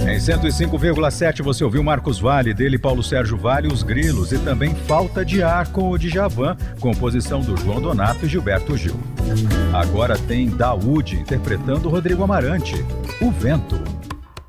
Em 105,7 você ouviu Marcos Valle, dele Paulo Sérgio Vale, Os Grilos, e também Falta de Ar com o Djavan, composição do João Donato e Gilberto Gil. Agora tem Daúde interpretando Rodrigo Amarante, O Vento.